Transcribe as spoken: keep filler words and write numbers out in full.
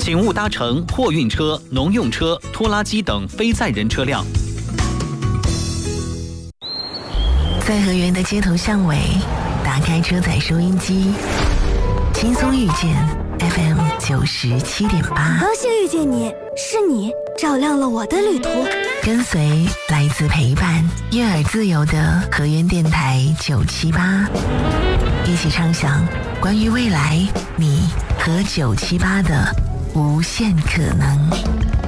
请勿搭乘货运车、农用车、拖拉机等非载人车辆。 在河源的街头巷尾，打开车载收音机，轻松遇见 F M 九十七点八。 高兴遇见你，是你照亮了我的旅途。 跟随来自陪伴、悦耳自由的河源电台九七八，一起畅想关于未来你和九七八的无限可能。